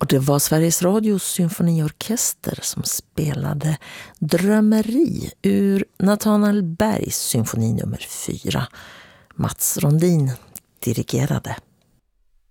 det var Sveriges Radios symfoniorkester som spelade Drömmeri ur Nathanael Bergs symfoni nummer 4. Mats Rondin dirigerade.